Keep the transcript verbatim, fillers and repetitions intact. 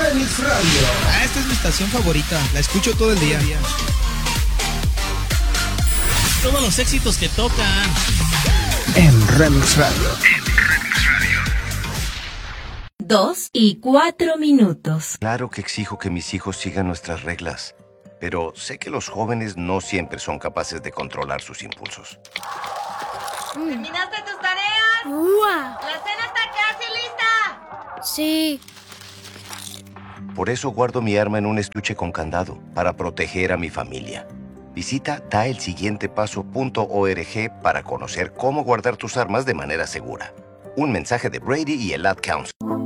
Remix Radio. Ah, esta es mi estación favorita. La escucho todo el día. Todos los éxitos que tocan. En Remix Radio. Dos y cuatro minutos. Claro que exijo que mis hijos sigan nuestras reglas, pero sé que los jóvenes no siempre son capaces de controlar sus impulsos. ¿Terminaste tus tareas? ¡Uah! ¡La cena está casi lista! Sí. Por eso guardo mi arma en un estuche con candado, para proteger a mi familia. Visita da el siguiente paso punto org para conocer cómo guardar tus armas de manera segura. Un mensaje de Brady y el Ad Council.